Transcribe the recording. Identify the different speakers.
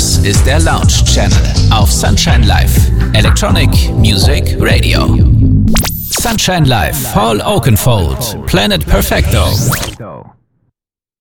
Speaker 1: Das ist der Lounge Channel auf Sunshine Live. Electronic Music Radio. Sunshine Live, Paul Oakenfold, Planet Perfecto.